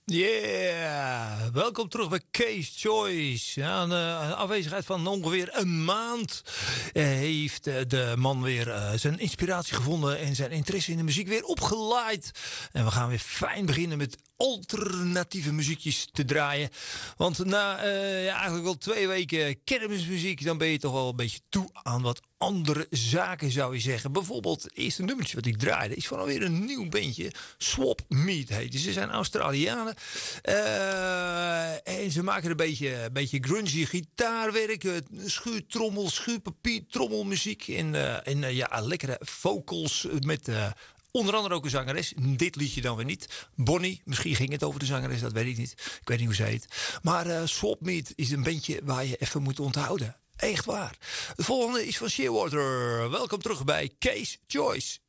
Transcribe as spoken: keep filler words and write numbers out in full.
Yeah, welkom terug bij Case Choice. Ja, een uh, afwezigheid van ongeveer een maand uh, heeft uh, de man weer uh, zijn inspiratie gevonden en zijn interesse in de muziek weer opgeleid. En we gaan weer fijn beginnen met alternatieve muziekjes te draaien. Want na uh, ja, eigenlijk al twee weken kermismuziek, dan ben je toch wel een beetje toe aan wat andere zaken, zou je zeggen. Bijvoorbeeld het eerste nummertje wat ik draaide is van alweer een nieuw bandje. Swap Meat heet. Dus ze zijn Australianen. Uh, en ze maken een beetje, een beetje grungy gitaarwerk. Schuurtrommel, schuurpapier, trommelmuziek. En, uh, en uh, ja, lekkere vocals met... Uh, Onder andere ook een zangeres. Dit liedje dan weer niet. Bonnie, misschien ging het over de zangeres, dat weet ik niet. Ik weet niet hoe ze heet. Maar uh, Swap Meat is een bandje waar je even moet onthouden. Echt waar. Het volgende is van Shearwater. Welkom terug bij Case Choice.